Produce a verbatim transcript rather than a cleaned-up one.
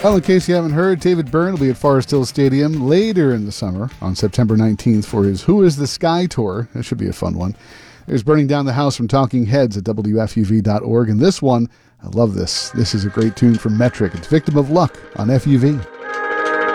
Well, in case you haven't heard, David Byrne will be at Forest Hill Stadium later in the summer on September nineteenth for his Who is the Sky tour. That should be a fun one. There's Burning Down the House from Talking Heads at W F U V dot org. And this one, I love this. This is a great tune from Metric. It's Victim of Luck on F U V.